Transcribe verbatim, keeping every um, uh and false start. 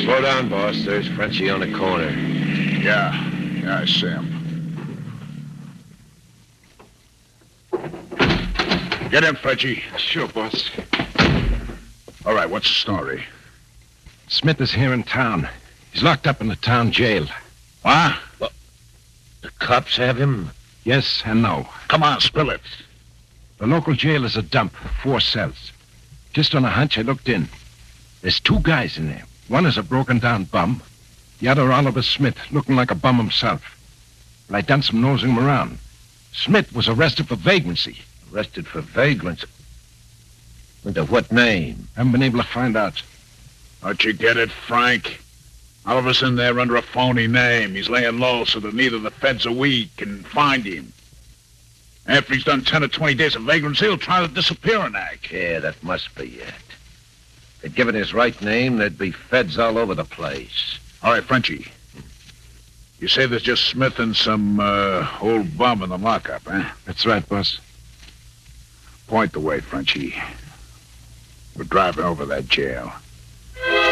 Slow down, boss. There's Frenchie on the corner. Yeah, yeah, I see him. Get in, Frenchie. Sure, boss. All right, what's the story? Smith is here in town. He's locked up in the town jail. What? The cops have him? Yes and no. Come on, spill it. The local jail is a dump, four cells. Just on a hunch, I looked in. There's two guys in there. One is a broken-down bum. The other, Oliver Smith, looking like a bum himself. But I done some nosing him around. Smith was arrested for vagrancy. Arrested for vagrancy? Under what name? Haven't been able to find out. Don't you get it, Frank? Oliver's in there under a phony name. He's laying low so that neither the feds or we can find him. After he's done ten or twenty days of vagrancy, he'll try the disappearing act. Yeah, that must be it. If they'd given his right name, there'd be feds all over the place. All right, Frenchie. You say there's just Smith and some uh, old bum in the lockup, huh? That's right, boss. Point the way, Frenchie. We're driving over that jail.